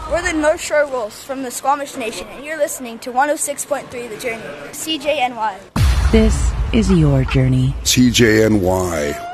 We're the North Shore Wolves from the Squamish Nation, and you're listening to 106.3 The Journey, CJNY. This is your journey. CJNY